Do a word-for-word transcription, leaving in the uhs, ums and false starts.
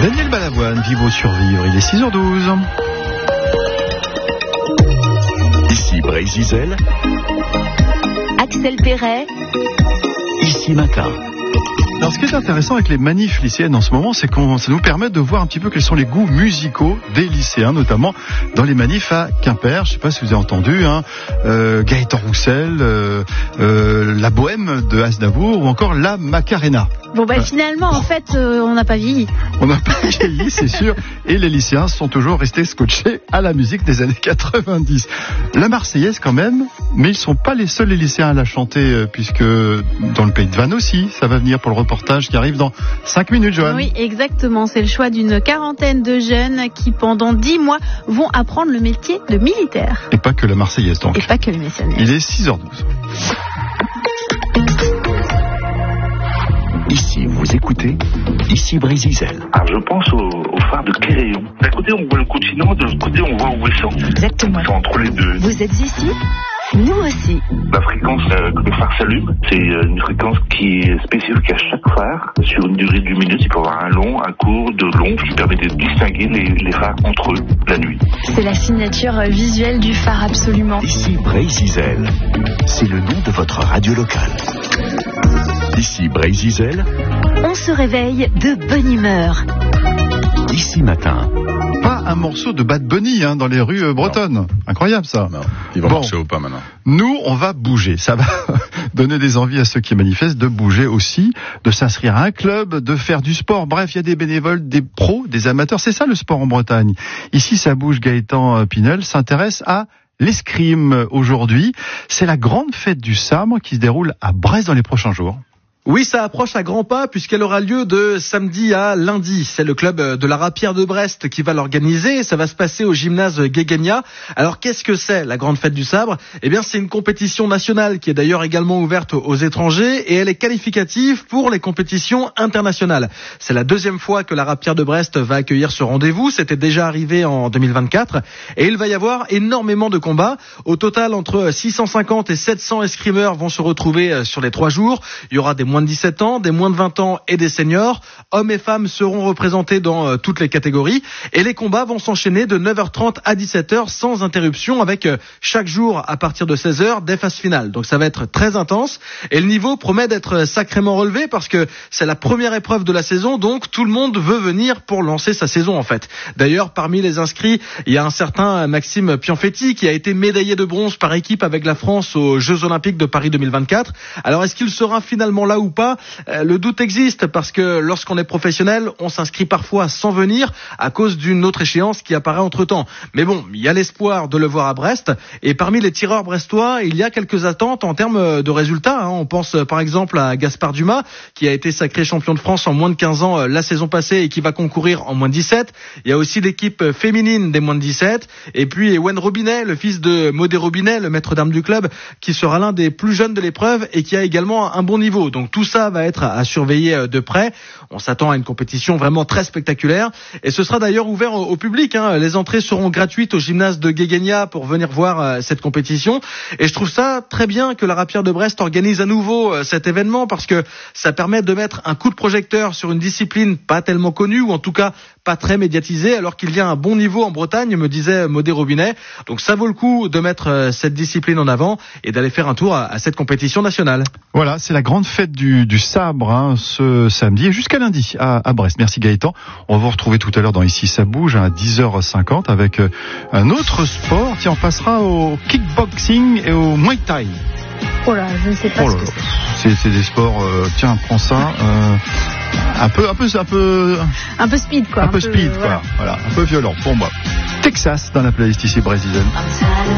Daniel Balavoine, Vivre ou survivre, il est six heures douze. Ici Brésil. Axel Perret. Ici Matin. Alors, ce qui est intéressant avec les manifs lycéennes en ce moment, c'est que ça nous permet de voir un petit peu quels sont les goûts musicaux des lycéens, notamment dans les manifs à Quimper. Je ne sais pas si vous avez entendu, hein, euh, Gaëtan Roussel, euh, euh, la Bohème de Aznavour ou encore la Macarena. Bon, bah, finalement, en fait, euh, on n'a pas vieilli. On n'a pas vieilli, c'est sûr. Et les lycéens sont toujours restés scotchés à la musique des années quatre-vingt-dix. La Marseillaise, quand même, mais ils ne sont pas les seuls les lycéens à la chanter, puisque dans le pays de Vannes aussi, ça va venir pour le reportage qui arrive dans cinq minutes, Joanne. Oui, exactement. C'est le choix d'une quarantaine de jeunes qui, pendant dix mois, vont apprendre le métier de militaire. Et pas que la Marseillaise, donc. Et pas que les Marseillaise. Il est six heures douze. Ici, vous écoutez, ici Brésil. Alors je pense au, au phare de Cléréon. D'un côté on voit le continent, de l'autre côté on voit Ouessant. Exactement. C'est entre les deux. Vous êtes ici ? Nous aussi. La fréquence euh, que le phare s'allume, c'est euh, une fréquence qui est spécifique à chaque phare. Sur une durée d'une minute, il peut y avoir un long, un court, de long, qui permet de distinguer les, les phares entre eux la nuit. C'est la signature visuelle du phare, absolument. Ici Brésil. C'est le nom de votre radio locale. Ici Brésil. On se réveille de bonne humeur. Ici Matin. Pas un morceau de Bad Bunny hein, dans les rues euh, bretonnes. Non. Incroyable ça. Non, il va bon. marcher ou pas maintenant. Nous, on va bouger. Ça va donner des envies à ceux qui manifestent de bouger aussi, de s'inscrire à un club, de faire du sport. Bref, il y a des bénévoles, des pros, des amateurs. C'est ça le sport en Bretagne. Ici, ça bouge. Gaëtan Pinel s'intéresse à l'escrime aujourd'hui. C'est la grande fête du sabre qui se déroule à Brest dans les prochains jours. Oui, ça approche à grands pas puisqu'elle aura lieu de samedi à lundi. C'est le club de la Rapière de Brest qui va l'organiser. Ça va se passer au gymnase Guéguenia. Alors, qu'est-ce que c'est la grande fête du sabre ? Eh bien, c'est une compétition nationale qui est d'ailleurs également ouverte aux étrangers et elle est qualificative pour les compétitions internationales. C'est la deuxième fois que la Rapière de Brest va accueillir ce rendez-vous. C'était déjà arrivé en deux mille vingt-quatre et il va y avoir énormément de combats. Au total, entre six cent cinquante et sept cents escrimeurs vont se retrouver sur les trois jours. Il y aura des moins de dix-sept ans, des moins de vingt ans et des seniors. Hommes et femmes seront représentés dans euh, toutes les catégories et les combats vont s'enchaîner de neuf heures trente à dix-sept heures sans interruption avec euh, chaque jour à partir de seize heures des phases finales. Donc ça va être très intense et le niveau promet d'être sacrément relevé parce que c'est la première épreuve de la saison, donc tout le monde veut venir pour lancer sa saison en fait. D'ailleurs, parmi les inscrits, il y a un certain Maxime Pianfetti qui a été médaillé de bronze par équipe avec la France aux Jeux Olympiques de Paris deux mille vingt-quatre. Alors est-ce qu'il sera finalement là ou pas ? Le doute existe parce que lorsqu'on est professionnel, on s'inscrit parfois sans venir à cause d'une autre échéance qui apparaît entre-temps. Mais bon, il y a l'espoir de le voir à Brest et parmi les tireurs brestois, il y a quelques attentes en termes de résultats. On pense par exemple à Gaspard Dumas qui a été sacré champion de France en moins de quinze ans la saison passée et qui va concourir en moins de dix-sept. Il y a aussi l'équipe féminine des moins de dix-sept et puis Ewen Robinet, le fils de Modé Robinet, le maître d'armes du club, qui sera l'un des plus jeunes de l'épreuve et qui a également un bon niveau. Donc tout ça va être à surveiller de près. On s'attend à une compétition vraiment très spectaculaire et ce sera d'ailleurs ouvert au public. Les entrées seront gratuites au gymnase de Guéguenia pour venir voir cette compétition et je trouve ça très bien que la Rapière de Brest organise à nouveau cet événement parce que ça permet de mettre un coup de projecteur sur une discipline pas tellement connue ou en tout cas pas très médiatisée alors qu'il y a un bon niveau en Bretagne, me disait Modé Robinet. Donc ça vaut le coup de mettre cette discipline en avant et d'aller faire un tour à cette compétition nationale. Voilà, c'est la grande fête du, du sabre hein, ce samedi et jusqu'à lundi à, à Brest. Merci Gaëtan. On va vous retrouver tout à l'heure dans Ici ça bouge à dix heures cinquante avec un autre sport. Tiens, on passera au kickboxing et au muay thai. Oh là, je ne sais pas oh ce là que là. c'est. c'est. C'est des sports, euh, tiens, prends ça. Euh, un peu, un peu, un peu... Un peu speed, quoi. Un, un peu, peu speed, quoi. Voilà. voilà, un peu violent. Bon, bah, Texas dans la playlist ici brésilienne.